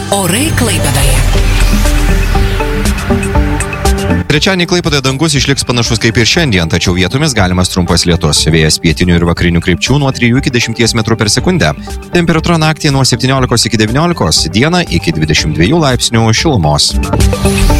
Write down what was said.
Orai Klaipėdoje. Trečiadienį Klaipėdoje dangus išliks panašus kaip ir šiandien, tačiau vietomis galimas trumpas lietus. Vėjas pietinių ir vakarinių krypčių nuo 3 iki 10 metrų per sekundę. Temperatūra naktį nuo 17 iki 19, dieną iki 22 laipsnių šilumos.